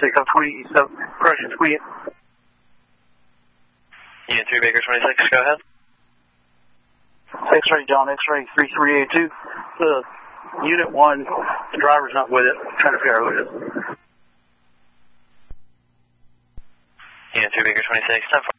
26, I'm 27, approaching Tweet. Unit 3 Baker 26, go ahead. X-ray, John, X-ray 3382. Unit 1, the driver's not with it. I'm trying to figure out who it is. Unit 3 Baker 26, 10